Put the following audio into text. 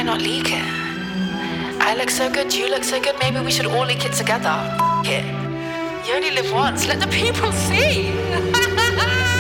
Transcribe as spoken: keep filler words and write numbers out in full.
Why not leak it? I look so good, you look so good, maybe we should all leak it together. F- it. You only live once, let the people see.